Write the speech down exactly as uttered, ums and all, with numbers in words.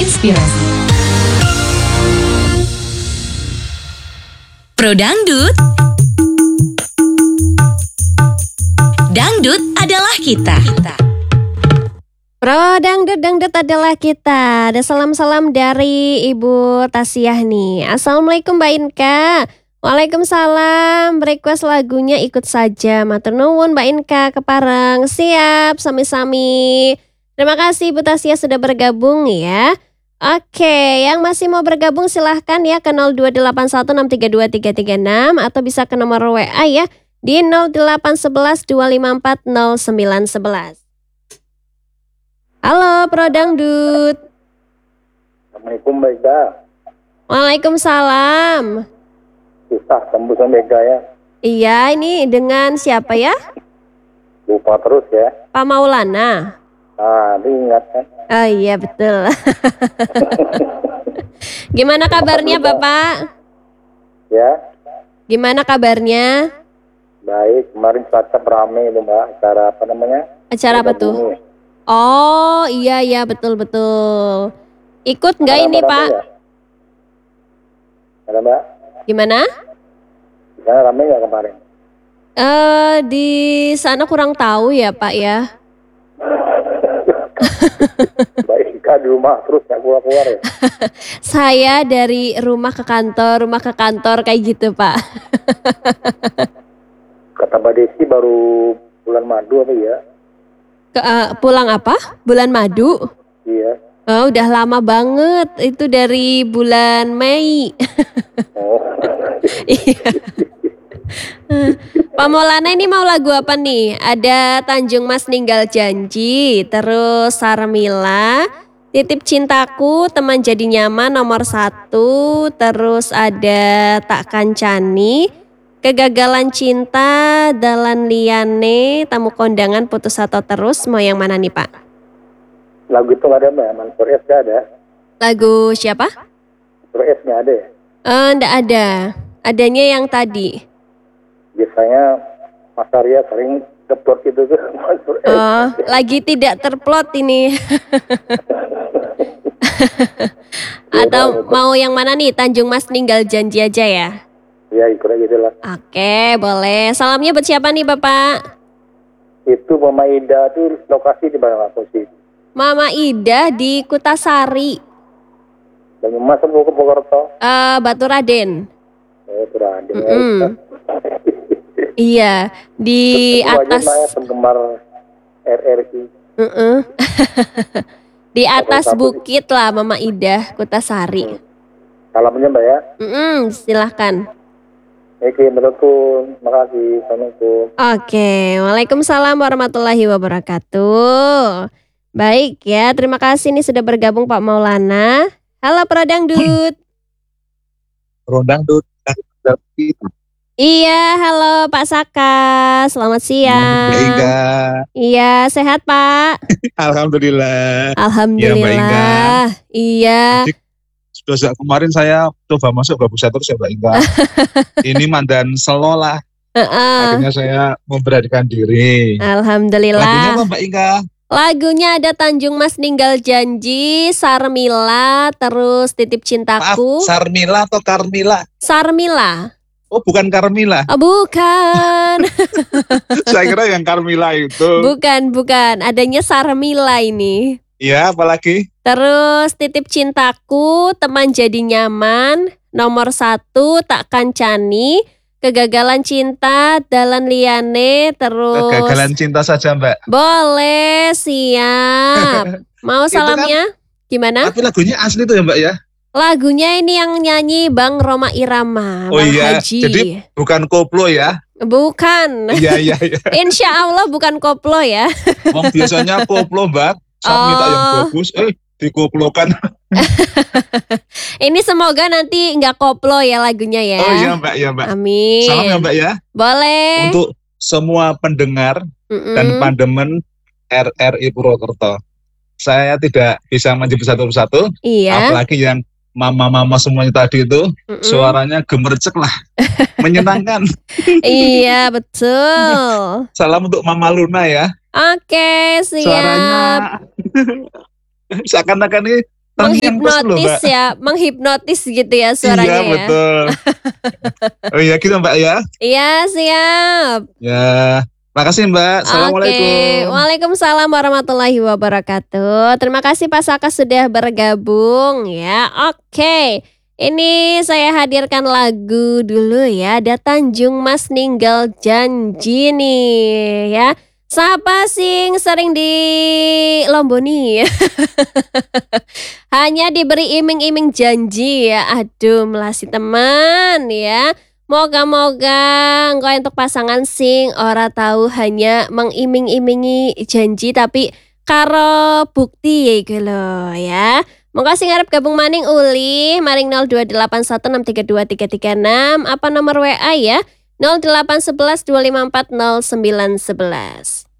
inspirasi. Pro Dangdut. Dangdut adalah kita. Pro Dangdut, Dangdut adalah kita. Ada salam-salam dari Ibu Tasiah nih. Assalamualaikum Mbak Inka. Waalaikumsalam. Request lagunya Ikut Saja. Matur nuwun Mbak Inka Kepareng. Siap, sami-sami. Terima kasih Ibu Tasiah sudah bergabung ya. Oke, yang masih mau bergabung silahkan ya ke nol dua delapan satu enam tiga dua tiga tiga enam atau bisa ke nomor W A ya di nol delapan satu satu dua lima empat nol sembilan satu satu. Halo Pro Dangdut. Assalamualaikum Mbak Ida. Waalaikumsalam. Susah tembus Mbak Ida ya. Iya, ini dengan siapa ya? Lupa terus ya. Pak Maulana. Ah, ingat kan. Oh iya betul. Gimana kabarnya Bapak? Ya. Gimana kabarnya? Baik, kemarin cuaca beramai itu Mbak. Acara apa namanya? Acara apa tuh? Bumi. Oh iya iya betul betul. Ikut nggak ini Pak? Ya? Ada Mbak? Gimana? Di sana ramai nggak kemarin? Eh di sana kurang tahu ya Pak ya. Baik, di rumah terus nggak keluar-keluar ya? Saya dari rumah ke kantor, rumah ke kantor kayak gitu Pak. Kata Mbak Desi baru bulan madu apa ya? Ke, uh, pulang apa? Bulan madu? Iya. Oh, udah lama banget. Itu dari bulan Mei. Oh. Iya. Pak Maulana ini mau lagu apa nih? Ada Tanjung Mas Ninggal Janji, terus Sarmila, Titip Cintaku, Teman Jadi Nyaman nomor satu, terus ada Tak Kancani, Kegagalan Cinta, Dalan Liane, Tamu Kondangan, Putus Atau Terus. Mau yang mana nih Pak? Lagu itu nggak ada Mbak, Mansur S nggak ada. Lagu siapa? Mansur S nggak ada ya? Eh, nggak ada. Adanya yang tadi. Biasanya Mas Arya sering keplot gitu tuh Mansur S. Oh, lagi tidak terplot ini. Atau mau yang mana nih? Tanjung Mas Ninggal Janji aja ya? Ya ikut aja gitu lah. Oke, boleh. Salamnya buat siapa nih Bapak? Itu Mama Ida tuh lokasi di mana posisi? Mama Ida di Kutasari. Banyumas mau ke Purwokerto? Uh, Batu Raden. Oh, Raden. Mm -mm. Iya, di atas. Saya penggemar R R I. Uh -uh. Di atas bukit lah Mama Ida, Kutasari. Hmm. Salamnya Mbak ya. Mm -mm, silahkan. Oke, Assalamualaikum. Terima kasih. Assalamualaikum. Oke, Waalaikumsalam warahmatullahi wabarakatuh. Baik ya, terima kasih nih sudah bergabung Pak Maulana. Halo Pro Dangdut. Pro Dangdut. Iya, halo Pak Saka. Selamat siang. Mbak Inga. Iya, sehat Pak? Alhamdulillah. Alhamdulillah. Ya, Mbak Inga. Iya. Jadi, sudah sejak kemarin saya coba masuk gak bisa terus ya Mbak Inga. Ini mandan selolah. Uh-uh. Akhirnya saya memberanikan diri. Alhamdulillah. Lagunya apa Mbak Inga? Lagunya ada Tanjung Mas Ninggal Janji, Sarmila, terus Titip Cintaku. Maaf, Sarmila atau Karmila? Sarmila. Oh, bukan Karmila. Oh, bukan. Saya kira yang Karmila itu. Bukan, bukan. Adanya Sarmila ini. Iya, apalagi? Terus Titip Cintaku, Teman Jadi Nyaman, nomor satu Tak Kancani, Kegagalan Cinta, Dalan Liane, terus Kegagalan Cinta saja Mbak. Boleh, siap. Mau salamnya? Kan, gimana? Tapi lagunya asli tuh ya Mbak ya? Lagunya ini yang nyanyi Bang Roma Irama, oh, Bang iya. Haji. Jadi bukan koplo ya? Bukan. Iya, iya, iya. Insya Allah bukan koplo ya. Wong biasanya koplo Mbak, saya oh. minta yang bagus, eh dikoplokan. Ini semoga nanti nggak koplo ya lagunya ya. Oh iya Mbak, ya Mbak. Amin. Salam ya Mbak ya. Boleh. Untuk semua pendengar Mm-mm. dan pandemen R R I Purwokerto. Saya tidak bisa menyebut satu persatu. Iya. Apalagi yang mama-mama semuanya tadi itu, Mm-mm. suaranya gemercek lah. Menyenangkan. Iya, betul. Salam untuk Mama Luna ya. Oke, siap. Suaranya seakan-akan ini Terngiang terus loh, menghipnotis Mbak. ya, menghipnotis gitu ya suaranya Iya, ya. betul. Oh iya gitu Mbak ya. Iya, siap. Ya, makasih Mbak. Oke, Assalamualaikum. Waalaikumsalam warahmatullahi wabarakatuh. Terima kasih Pak Saka sudah bergabung ya. Oke, ini saya hadirkan lagu dulu ya. Ada Tanjung Mas Ninggal Janji nih ya. Siapa sing sering di Lomboni? Hanya diberi iming-iming janji ya. Aduh, melasi teman ya. Moga-moga engkau untuk pasangan sing ora tahu hanya mengiming-imingi janji tapi karo bukti ya iku lho ya. Monggo sing arep gabung maning uli maring nol dua delapan satu enam tiga dua tiga tiga enam apa nomor W A ya nol delapan satu satu dua lima empat nol sembilan satu satu.